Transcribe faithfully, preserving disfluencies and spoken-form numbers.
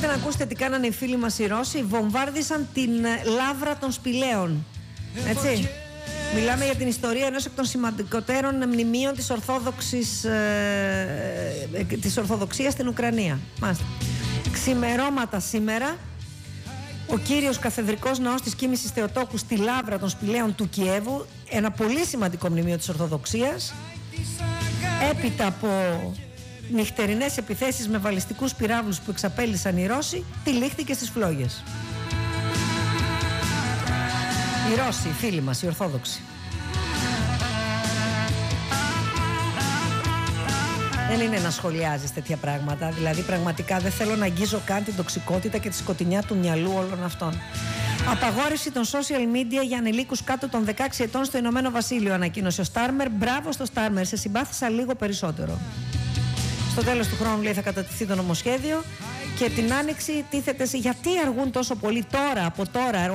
Θέλετε να ακούσετε τι κάνανε οι φίλοι μας οι Ρώσοι? Βομβάρδισαν την Λαύρα των Σπηλαίων. Έτσι. Μιλάμε για την ιστορία ενός εκ των σημαντικότερων μνημείων της Ορθόδοξης, ε, ε, της Ορθοδοξίας στην Ουκρανία. Μάλιστα. Ξημερώματα σήμερα, ο κύριος καθεδρικός ναός της Κοίμησης Θεοτόκου στη Λαύρα των Σπηλαίων του Κιέβου, ένα πολύ σημαντικό μνημείο της Ορθοδοξίας, έπειτα από νυχτερινές επιθέσεις με βαλιστικούς πυράβλους που εξαπέλυσαν οι Ρώσοι, τυλίχθηκε στις φλόγες. Οι Ρώσοι, οι φίλοι μας, οι Ορθόδοξοι. Δεν είναι να σχολιάζεις τέτοια πράγματα. Δηλαδή, πραγματικά δεν θέλω να αγγίζω καν την τοξικότητα και τη σκοτεινιά του μυαλού όλων αυτών. Απαγόρευση των social media για ανηλίκους κάτω των δεκαέξι ετών στο Ηνωμένο Βασίλειο, ανακοίνωσε ο Στάρμερ. Μπράβο στο Στάρμερ, σε συμπάθησα λίγο περισσότερο. Στο τέλος του χρόνου, λέει, θα κατατεθεί το νομοσχέδιο και την Άνοιξη τίθεται σε γιατί αργούν τόσο πολύ τώρα, από τώρα.